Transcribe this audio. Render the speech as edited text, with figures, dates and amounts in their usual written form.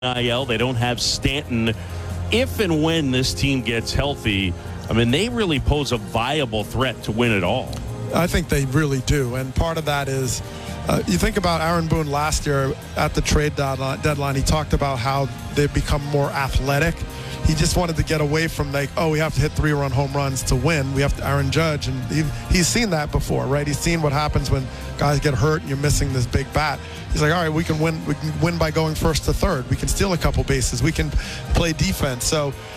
NIL. They don't have Stanton. If and when this team gets healthy, I mean, they really pose a viable threat to win it all. I think they really do. And part of that is, you think about Aaron Boone last year at the trade deadline, he talked about how they've become more athletic. He just wanted to get away from we have to hit 3-run home runs to win. We have to Aaron Judge, and he's seen that before, right? He's seen what happens when guys get hurt and you're missing this big bat. He's like, all right, we can win by going first to third. We can steal a couple bases. We can play defense. So